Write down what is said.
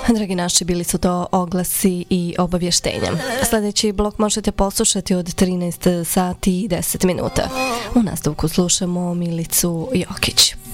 Dragi naši, bili su to oglasi i obavještenja. Sljedeći blok možete poslušati od 13 sati i 10 minuta. U nastavku slušamo Milicu Jokić.